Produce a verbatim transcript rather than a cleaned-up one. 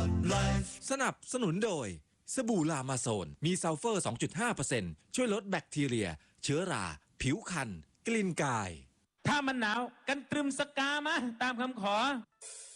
สนับสนุนโดยสบู่ลามาโซนมีซัลเฟอร์ สองจุดห้าเปอร์เซ็นต์ ช่วยลดแบคทีเรียเชื้อราผิวคันกลิ่นกายถ้ามันหนาวกันตรึมสกามาตามคำขอ